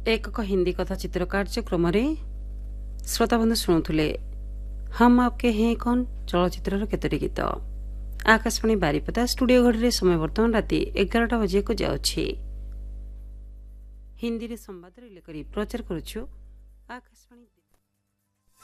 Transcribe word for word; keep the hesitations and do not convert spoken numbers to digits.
एकक हिंदी कथा चित्र कार्यक्रम श्रोताबंधु शुणुले हम आपके हैं कौन चलचित्र केतोटी गीत आकाशवाणी बारिपदा स्टूडियो घड़ी समय बर्तमान राति एगारटा बजे को जाउछि हिंदी रे संवाद रिले करी प्रचार करूछु आकाशवाणी।